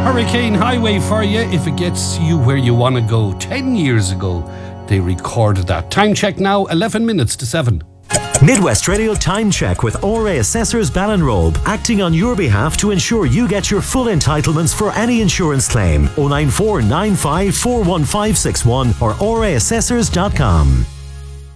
Hurricane Highway for you if it gets you where you want to go. 10 years ago, they recorded that. Time check now, 11 minutes to 7. Midwest Radio Time Check with ORA Assessors Ballinrobe, acting on your behalf to ensure you get your full entitlements for any insurance claim. 094 95 41561 or oraassessors.com.